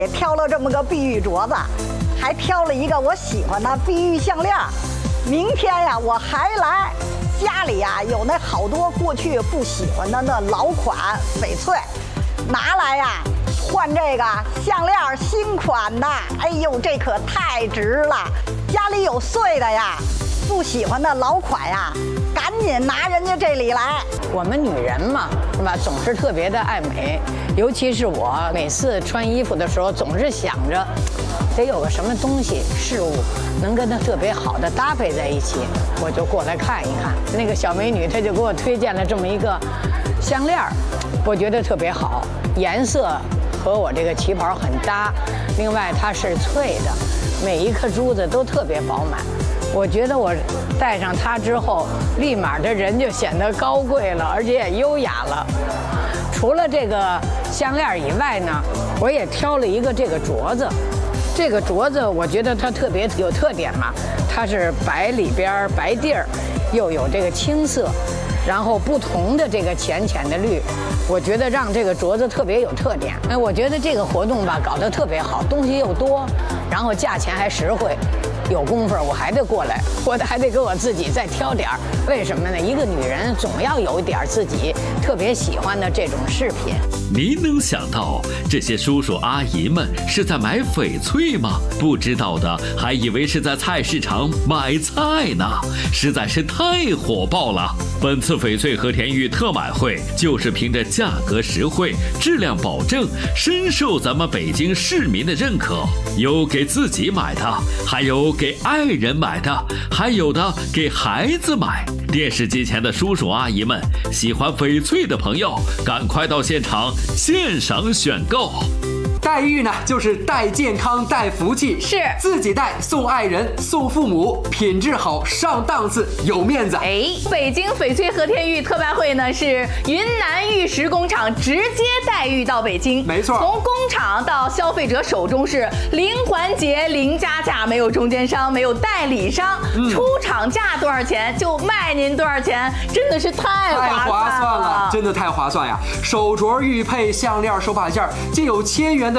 也挑了这么个碧玉镯子，还挑了一个我喜欢的碧玉项链。明天呀，我还来。家里呀有那好多过去不喜欢的那老款翡翠，拿来呀换这个项链新款的。哎呦，这可太值了！家里有碎的呀，不喜欢的老款呀，赶紧拿人家这里来。 我们女人嘛，是吧？总是特别的爱美，尤其是我每次穿衣服的时候，总是想着得有个什么东西事物能跟它特别好的搭配在一起，我就过来看一看。那个小美女她就给我推荐了这么一个项链，我觉得特别好，颜色和我这个旗袍很搭，另外它是脆的，每一颗珠子都特别饱满。我觉得我戴上它之后，立马这人就显得高贵了，而且也优雅了。除了这个项链以外呢，我也挑了一个这个镯子。这个镯子我觉得它特别有特点嘛，它是白里边白地儿，又有这个青色，然后不同的这个浅浅的绿，我觉得让这个镯子特别有特点。哎，我觉得这个活动吧搞得特别好，东西又多，然后价钱还实惠。有功夫我还得过来，我还得给我自己再挑点儿。为什么呢？一个女人总要有一点自己特别喜欢的这种饰品。 您能想到这些叔叔阿姨们是在买翡翠吗？不知道的还以为是在菜市场买菜呢，实在是太火爆了。本次翡翠和田玉特买会就是凭着价格实惠、质量保证，深受咱们北京市民的认可。有给自己买的，还有给爱人买的，还有的给孩子买。电视机前的叔叔阿姨们，喜欢翡翠的朋友，赶快到现场现赏选购。 带玉呢，就是带健康、带福气， 是自己带送爱人、送父母，品质好、上档次、有面子。 哎，北京翡翠和田玉特卖会呢，是云南玉石工厂直接带玉到北京， 没错， 从工厂到消费者手中是零环节、零加价，没有中间商，没有代理商，出厂价多少钱就卖您多少钱，真的是太划算了， 真的太划算呀！手镯、玉佩、项链、手把件，竟有1000元的